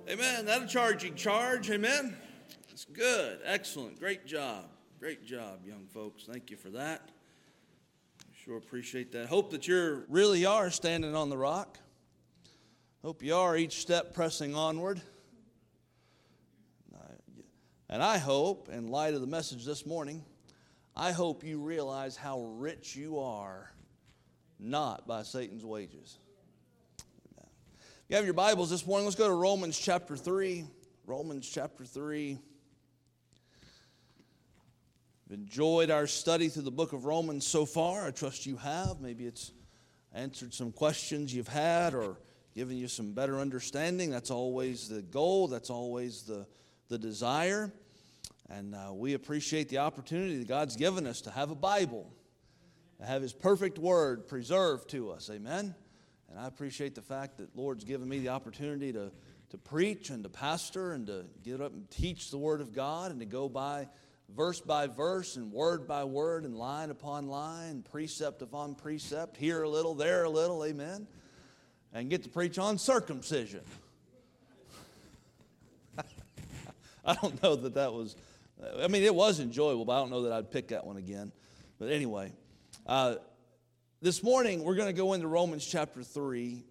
Amen. That'll charging charge. Amen. That's good. Excellent. Great job. Great job, young folks. Thank you for that. Sure appreciate that. Hope that you really are standing on the rock. Hope you are each step pressing onward. And I hope, in light of the message this morning, I hope you realize how rich you are, not by Satan's wages. Amen. If you have your Bibles this morning, let's go to Romans chapter 3. Romans chapter 3. We've enjoyed our study through the book of Romans so far. I trust you have. Maybe it's answered some questions you've had or given you some better understanding. That's always the goal. That's always the desire. And we appreciate the opportunity that God's given us to have a Bible, to have His perfect Word preserved to us. Amen? And I appreciate the fact that Lord's given me the opportunity to preach and to pastor and to get up and teach the Word of God and to go by verse and word by word and line upon line, precept upon precept, here a little, there a little, amen, and get to preach on circumcision. I don't know that was, it was enjoyable, but I don't know that I'd pick that one again. But anyway, this morning we're going to go into Romans chapter 3,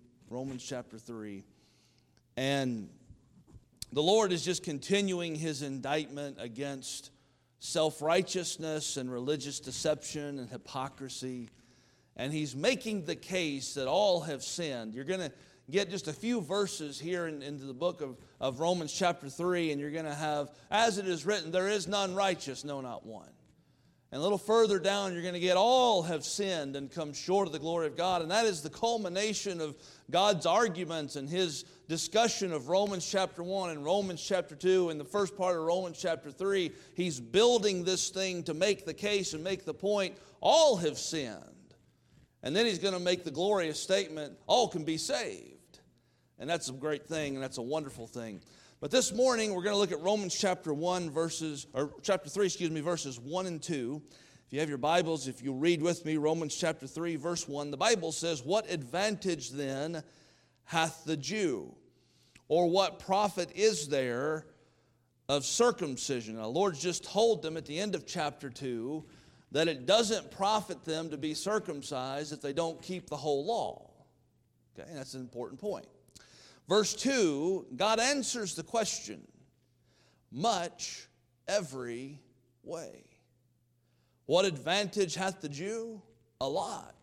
and the Lord is just continuing His indictment against self-righteousness and religious deception and hypocrisy. And He's making the case that all have sinned. You're going to get just a few verses here into the book of Romans chapter 3, and you're going to have, as it is written, there is none righteous, no, not one. And a little further down, you're going to get all have sinned and come short of the glory of God. And that is the culmination of God's arguments and His discussion of Romans chapter 1 and Romans chapter 2 and the first part of Romans chapter 3. He's building this thing to make the case and make the point, all have sinned. And then He's going to make the glorious statement, all can be saved. And that's a great thing, and that's a wonderful thing. But this morning, we're going to look at Romans chapter 3, verses 1 and 2. If you have your Bibles, if you read with me, Romans chapter 3, verse 1, the Bible says, "What advantage then hath the Jew? Or what profit is there of circumcision?" Now, the Lord's just told them at the end of chapter 2 that it doesn't profit them to be circumcised if they don't keep the whole law. Okay, that's an important point. Verse 2, God answers the question, much every way. What advantage hath the Jew? A lot.